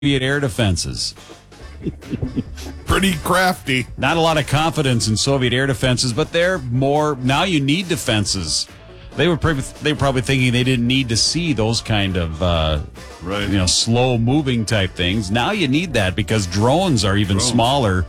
Soviet air defenses. Pretty crafty. Not a lot of confidence in Soviet air defenses, but they're more now. You need defenses. They were probably thinking they didn't need to see those kind of slow moving type things. Now you need that because drones are even smaller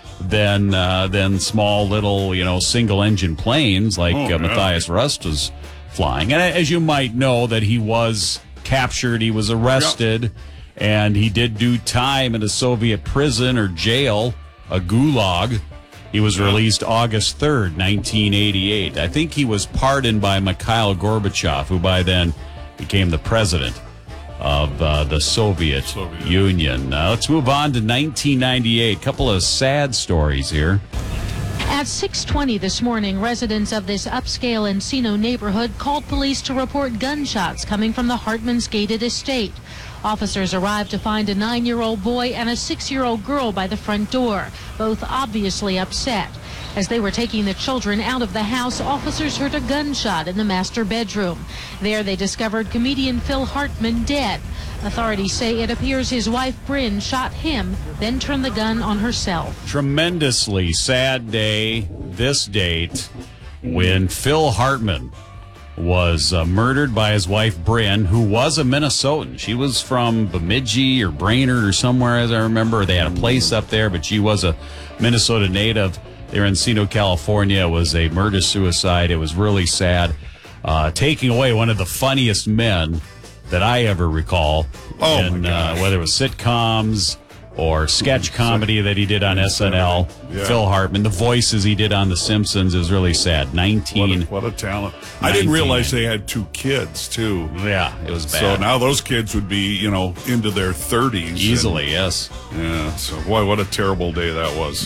than small little single engine planes like Matthias Rust was flying. And as you might know, that he was captured, he was arrested. Yep. And he did do time in a Soviet prison or jail, a gulag. He was released August 3rd, 1988. I think he was pardoned by Mikhail Gorbachev, who by then became the president of the Soviet Union. Let's move on to 1998. A couple of sad stories here. At 6:20 this morning, residents of this upscale Encino neighborhood called police to report gunshots coming from the Hartman's gated estate. Officers arrived to find a 9-year-old boy and a 6-year-old girl by the front door, both obviously upset. As they were taking the children out of the house, officers heard a gunshot in the master bedroom. There they discovered comedian Phil Hartman dead. Authorities say it appears his wife Bryn shot him, then turned the gun on herself. Tremendously sad day, this date, when Phil Hartman was murdered by his wife Bryn, who was a Minnesotan. She was from Bemidji or Brainerd or somewhere, as I remember. They had a place up there, but she was a Minnesota native. They were in Encino, California. It was a murder-suicide. It was really sad. Taking away one of the funniest men that I ever recall whether it was sitcoms or sketch comedy that he did on SNL. Yeah. Phil Hartman, the voices he did on The Simpsons is really sad. What a talent. I didn't realize they had 2 kids, too. Yeah, it was bad. So now those kids would be, into their 30s. Easily, yes. Yeah, so boy, what a terrible day that was.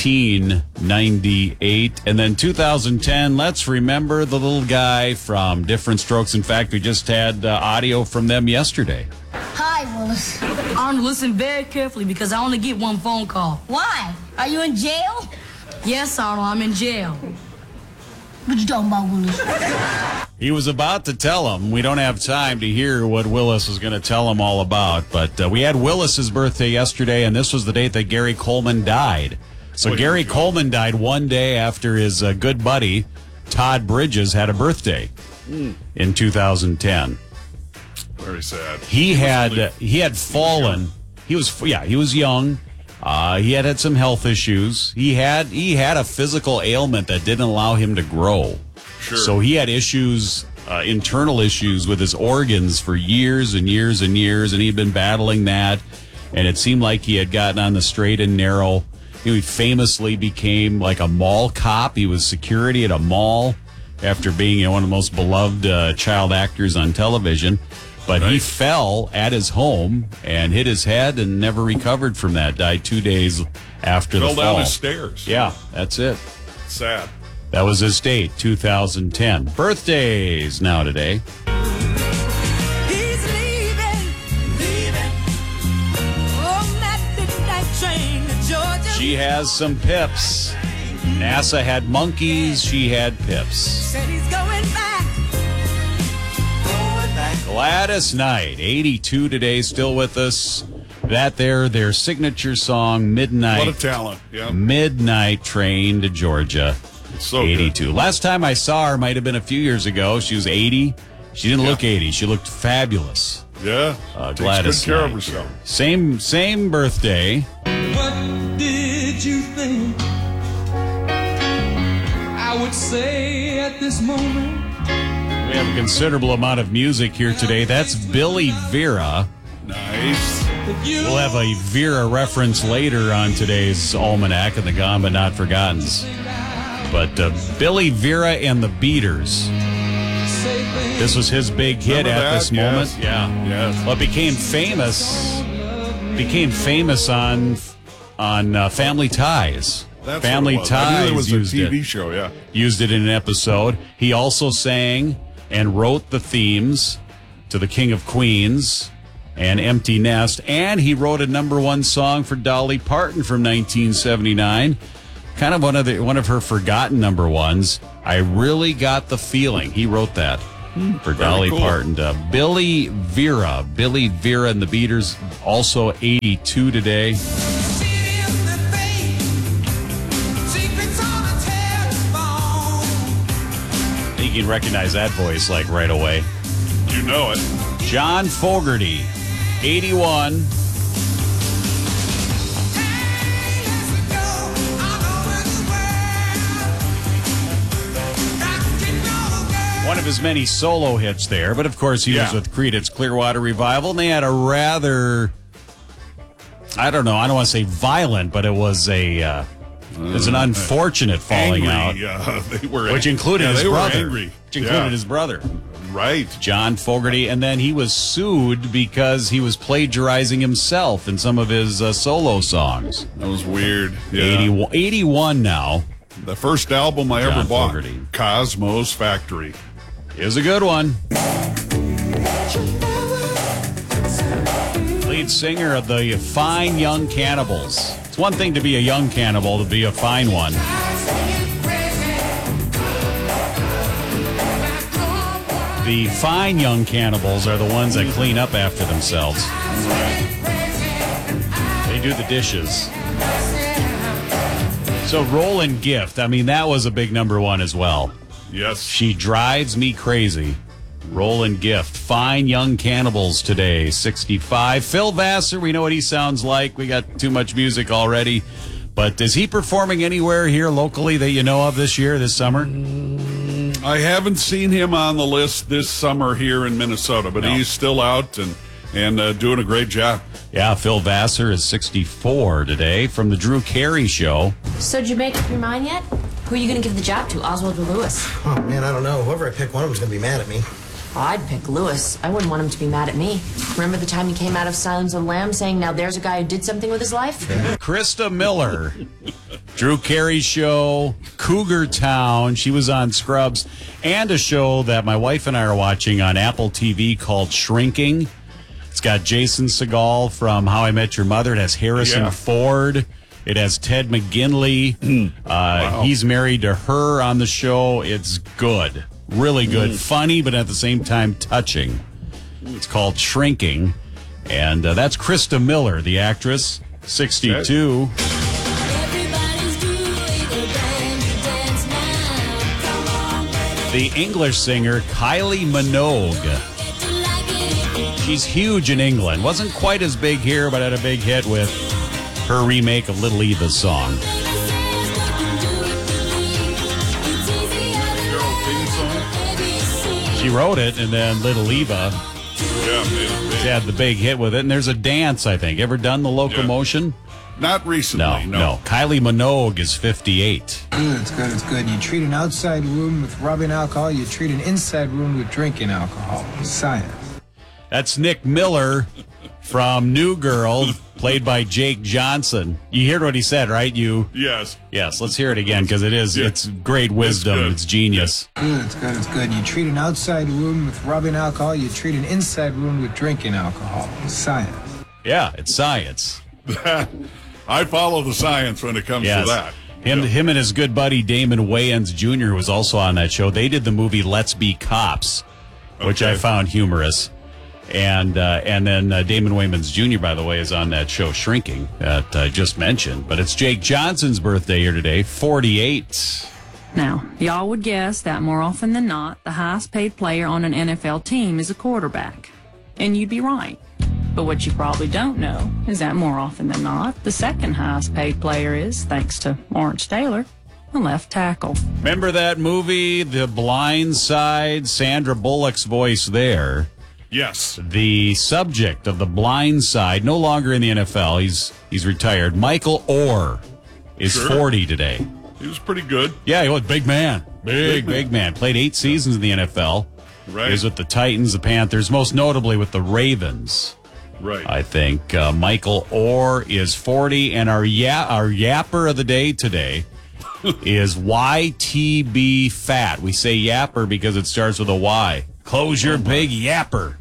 1998. And then 2010, let's remember the little guy from Different Strokes. In fact, we just had audio from them yesterday. Hi, Willis. Arnold, listen very carefully because I only get one phone call. Why? Are you in jail? Yes, Arnold, I'm in jail. What you talking about, Willis? He was about to tell him. We don't have time to hear what Willis was going to tell him all about, but we had Willis's birthday yesterday, and this was the date that Gary Coleman died. So Gary Coleman died one day after his good buddy, Todd Bridges, had a birthday in 2010. Very sad. He had fallen. He was young. He had some health issues. He had a physical ailment that didn't allow him to grow. Sure. So he had issues, internal issues with his organs for years and years and years, and he'd been battling that. And it seemed like he had gotten on the straight and narrow. He famously became like a mall cop. He was security at a mall after being one of the most beloved child actors on television. But he fell at his home and hit his head and never recovered from that. Died 2 days after the fall. Fell down the stairs. Yeah, that's it. Sad. That was his date, 2010. Birthdays now today. He's leaving on that midnight train to Georgia. She has some pips. NASA had monkeys. She had pips. Said he's going back. Gladys Knight, 82 today, still with us. Their signature song, Midnight. What a talent, yeah. Midnight Train to Georgia, so 82. Good. Last time I saw her might have been a few years ago. She was 80. She didn't look 80. She looked fabulous. Yeah, Gladys takes good care Knight. of herself. Same birthday. What did you think I would say at this moment? We have a considerable amount of music here today. That's Billy Vera. Nice. We'll have a Vera reference later on today's Almanac and the Gone But Not Forgottens. But Billy Vera and the Beaters. This was his big hit at this moment. Yeah. Yes. Well, it became famous on Family Ties. That's Family what it was. I knew Ties it was a used TV it. show, yeah. Used it in an episode. He also sang and wrote the themes to The King of Queens and Empty Nest, and he wrote a #1 song for Dolly Parton from 1979. Kind of one of her forgotten #1s. I Really Got the Feeling. He wrote that. for Dolly cool. Parton. Billy Vera and the Beaters, also 82 today. You can recognize that voice like right away. You know it. John Fogerty, 81. One of his many solo hits there, but of course he was with Creedence Clearwater Revival, and they had a rather, I don't want to say violent, but it was an unfortunate falling angry, out. They were, which included his brother. Angry. Which included his brother. Right. John Fogerty, and then he was sued because he was plagiarizing himself in some of his solo songs. That was weird. Yeah. 81 now. The first album I John ever bought, Fogerty. Cosmo's Factory. Is a good one. Lead singer of the Fine Young Cannibals. It's one thing to be a young cannibal, to be a fine one. The Fine Young Cannibals are the ones that clean up after themselves. They do the dishes. So Roland Gift, I mean, that was a big number one as well. Yes. She Drives Me Crazy. Roland Gift. Fine Young Cannibals today, 65. Phil Vassar, we know what he sounds like. We got too much music already. But is he performing anywhere here locally that you know of this year, this summer? I haven't seen him on the list this summer here in Minnesota, but he's still out and doing a great job. Yeah, Phil Vassar is 64 today from the Drew Carey Show. So did you make up your mind yet? Who are you going to give the job to, Oswald or Lewis? Oh, man, I don't know. Whoever I pick, one of them's going to be mad at me. Oh, I'd pick Lewis. I wouldn't want him to be mad at me. Remember the time he came out of Silence of the Lambs saying, now there's a guy who did something with his life? Krista Miller, Drew Carey Show, Cougar Town. She was on Scrubs, and a show that my wife and I are watching on Apple TV called Shrinking. It's got Jason Segel from How I Met Your Mother. It has Harrison Ford. It has Ted McGinley. Wow. He's married to her on the show. It's good. Really good. Funny, but at the same time touching. It's called Shrinking. And that's Krista Miller, the actress, 62. The English singer, Kylie Minogue. She's huge in England. Wasn't quite as big here, but had a big hit with her remake of Little Eva's song. She wrote it, and then Little Eva had the big hit with it. And there's a dance, I think. Ever done the locomotion? Not recently, No. Kylie Minogue is 58. Good, it's good, it's good. You treat an outside wound with rubbing alcohol, you treat an inside wound with drinking alcohol. Science. That's Nick Miller from New Girl, played by Jake Johnson. You heard what he said, right? Yes. Yes, let's hear it again, because it's great wisdom. It's genius. Good, it's good, it's good. You treat an outside wound with rubbing alcohol, you treat an inside wound with drinking alcohol. Science. Yeah, it's science. I follow the science when it comes to that. Him and his good buddy Damon Wayans Jr., who was also on that show, they did the movie Let's Be Cops, which I found humorous. And then Damon Wayans Jr., by the way, is on that show Shrinking that I just mentioned. But it's Jake Johnson's birthday here today, 48. Now, y'all would guess that more often than not, the highest paid player on an NFL team is a quarterback. And you'd be right. But what you probably don't know is that more often than not, the second highest paid player is, thanks to Lawrence Taylor, the left tackle. Remember that movie, The Blind Side? Sandra Bullock's voice there. Yes. The subject of The Blind Side, no longer in the NFL. He's retired. Michael Orr is 40 today. He was pretty good. Yeah, he was big man. Big man. Played 8 seasons in the NFL. Right. He was with the Titans, the Panthers, most notably with the Ravens. Right. I think Michael Orr is 40, and our yapper of the day today is YTB Fat. We say yapper because it starts with a Y. Close your big yapper.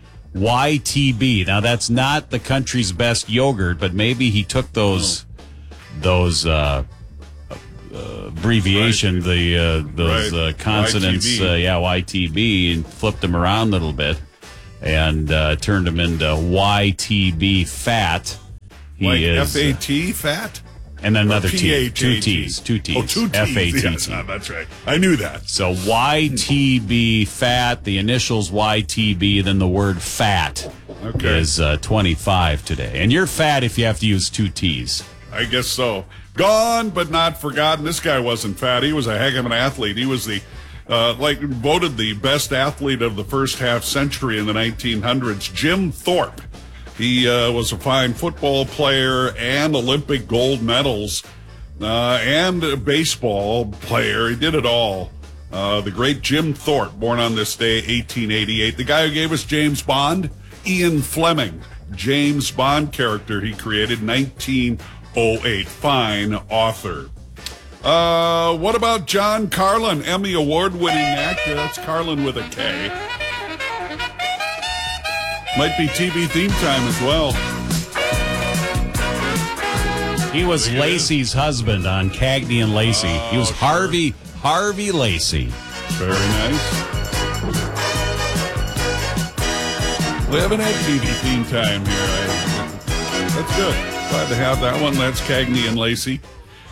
YTB. Now that's not the country's best yogurt, but maybe he took those abbreviation, those consonants, YTB. YTB, and flipped them around a little bit and turned them into YTB Fat. He is FAT Fat? And then another T. Two T's. Oh, 2 T's. FATT. Yes, that's right. I knew that. So YTB Fat, the initials YTB, then the word fat is 25 today. And you're fat if you have to use 2 T's. I guess so. Gone but not forgotten. This guy wasn't fat. He was a heck of an athlete. He was the voted the best athlete of the first half century in the 1900s. Jim Thorpe. He was a fine football player and Olympic gold medals and a baseball player. He did it all. The great Jim Thorpe, born on this day, 1888. The guy who gave us James Bond, Ian Fleming. James Bond character he created, 1908. Fine author. What about John Carlin, Emmy Award-winning actor? That's Carlin with a K. Might be TV theme time as well. He was Lacey's husband on Cagney and Lacey. He was Harvey Lacey. Very nice. We haven't had TV theme time here. That's good. Glad to have that one. That's Cagney and Lacey.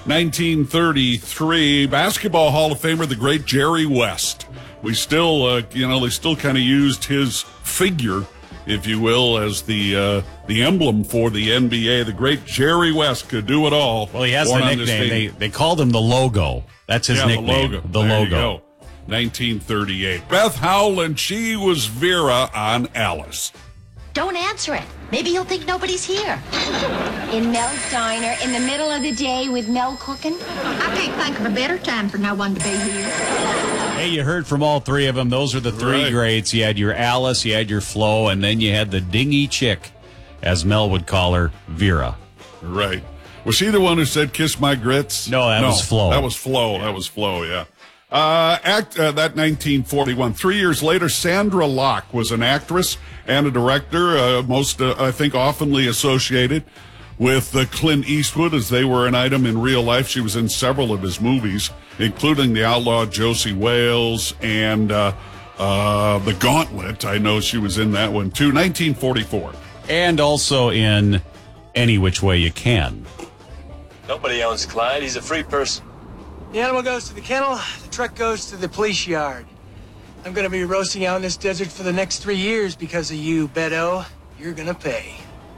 1933, Basketball Hall of Famer, the great Jerry West. We still, they still kind of used his figure, if you will, as the emblem for the NBA. The great Jerry West could do it all. Well, he has the nickname. They called him the Logo. That's his nickname. The Logo. You go. 1938. Beth Howland, she was Vera on Alice. Don't answer it. Maybe he'll think nobody's here. In Mel's diner, in the middle of the day with Mel cooking. I can't think of a better time for no one to be here. Hey, you heard from all three of them. Those are the three greats. You had your Alice, you had your Flo, and then you had the dingy chick, as Mel would call her, Vera. Right. Was she the one who said, "Kiss my grits"? No, that was Flo. That was Flo. That was Flo, yeah. That 1941. 3 years later, Sandra Locke was an actress and a director, I think, oftenly associated with Clint Eastwood, as they were an item in real life. She was in several of his movies, including The Outlaw Josie Wales and The Gauntlet. I know she was in that one, too. 1944. And also in Any Which Way You Can. Nobody owns Clyde. He's a free person. The animal goes to the kennel, the truck goes to the police yard. I'm gonna be roasting out in this desert for the next 3 years because of you, Beto. You're gonna pay.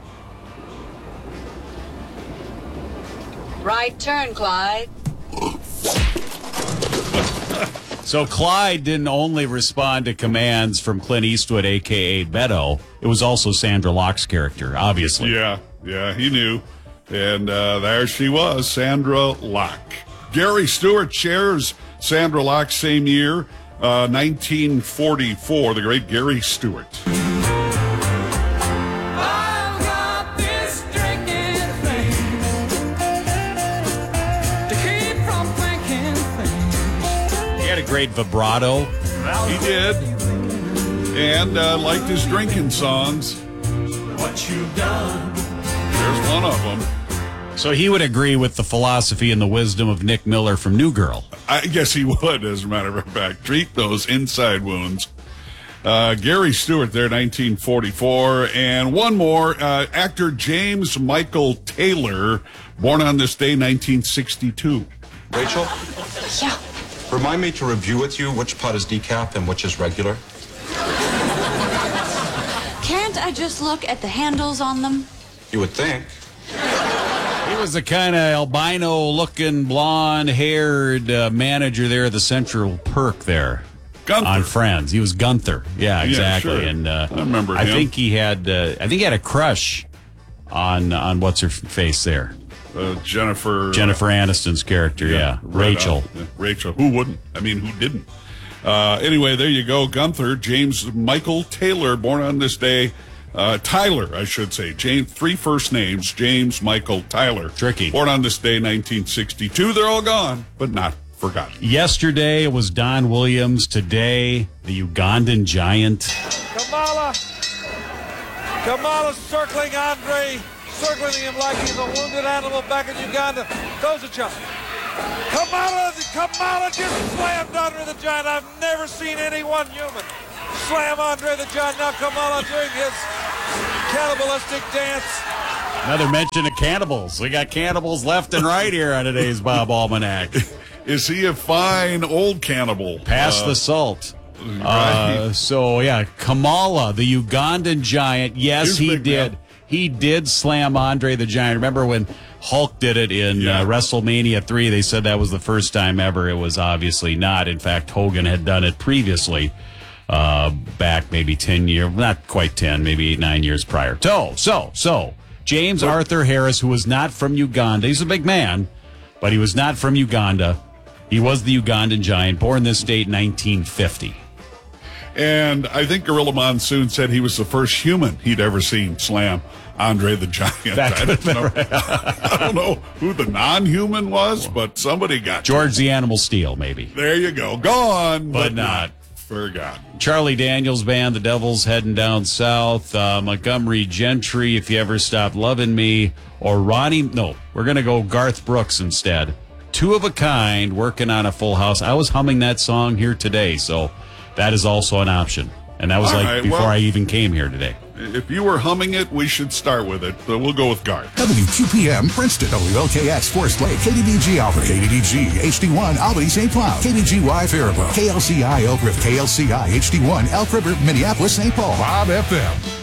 Right turn, Clyde. So Clyde didn't only respond to commands from Clint Eastwood, a.k.a. Beto. It was also Sandra Locke's character, obviously. Yeah, he knew. And there she was, Sandra Locke. Gary Stewart shares Sandra Locke same year, 1944, the great Gary Stewart. I've got this drinking thing to keep from thinking things. He had a great vibrato. He did. And liked his drinking songs. What you've done. There's one of them. So he would agree with the philosophy and the wisdom of Nick Miller from New Girl. I guess he would, as a matter of fact. Treat those inside wounds. Gary Stewart there, 1944. And one more, actor James Michael Taylor, born on this day, 1962. Rachel? Yeah. Remind me to review with you which pot is decaf and which is regular. Can't I just look at the handles on them? You would think. He was the kind of albino-looking, blonde-haired manager there at the Central Perk there. Gunther. On Friends. He was Gunther. Yeah, exactly. Sure. And I remember him. I think he had a crush on what's her face there. Jennifer Aniston's character, Rachel. Rachel. Who wouldn't? I mean, who didn't? Anyway, there you go. Gunther, James Michael Taylor, born on this day. Tyler, I should say. Three first names, James Michael Tyler. Tricky. Born on this day, 1962. They're all gone, but not forgotten. Yesterday, it was Don Williams. Today, the Ugandan giant. Kamala circling Andre, circling him like he's a wounded animal back in Uganda. Throws a jump. Kamala just slammed Andre the Giant. I've never seen anyone human slam Andre the Giant. Now Kamala doing his cannibalistic dance. Another mention of cannibals. We got cannibals left and right here on today's Bob Almanac. Is he a fine old cannibal? Pass the salt. Right. So, yeah, Kamala, the Ugandan giant, yes, he did. Man. He did slam Andre the Giant. Remember when Hulk did it in WrestleMania 3? They said that was the first time ever. It was obviously not. In fact, Hogan had done it previously, back maybe 10 years, not quite 10, maybe 8-9 years prior. So, James Arthur Harris, who was not from Uganda, he's a big man, but he was not from Uganda. He was the Ugandan giant, born in this state in 1950. And I think Gorilla Monsoon said he was the first human he'd ever seen slam Andre the Giant. I don't know who the non-human was, but somebody got George the Animal Steel, maybe. There you go. Gone, but not forgotten. Charlie Daniels Band, The Devil's Heading Down South, Montgomery Gentry, If You Ever Stop Loving Me, or Ronnie. No, we're going to go Garth Brooks instead. Two of a Kind, Working on a Full House. I was humming that song here today, so that is also an option. And that was before I even came here today. If you were humming it, we should start with it. So we'll go with Garth. WQPM, Princeton, WLKX, Forest Lake, KDDG, Albany, KDDG, HD1, Albany, St. Cloud, KDGY, Faribault, KLCI, Elk River, KLCI, HD1, Elk River, Minneapolis, St. Paul, Bob FM.